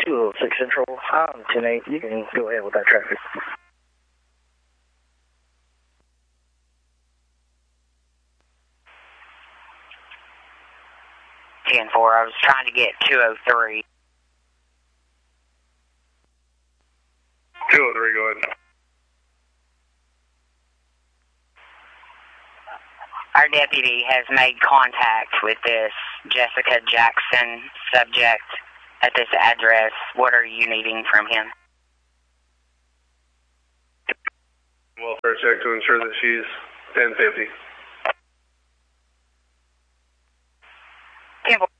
206 Central, I'm 10-8. You can go ahead with that traffic. 10-4, I was trying to get 203. 203, go ahead. Our deputy has made contact with this Jessica Jackson subject at this address. What are you needing from him? Welfare check to ensure that she's 1050. 10-4.